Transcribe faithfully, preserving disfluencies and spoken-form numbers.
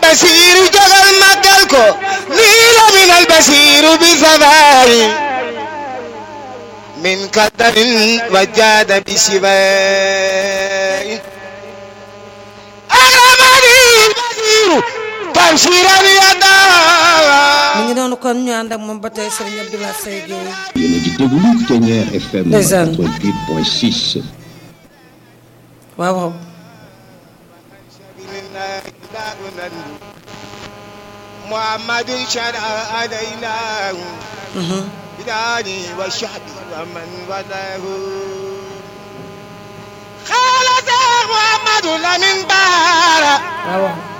البصير جغل مقلكو نيل من البصير بثباي من قدر وجاد بشباي أغرمني البصير تبشيرا يدا mi ngi noonu kon ñu ànd ak moom ba tey Serigne Abdoulaye Seye Gueye. yéen a ngi déglu Ténière F M quatre-vingt-huit point six. waaw waaw. محمد شرع علينا بداني والشعب ومن وله قال محمد لمن بارا waaw waaw.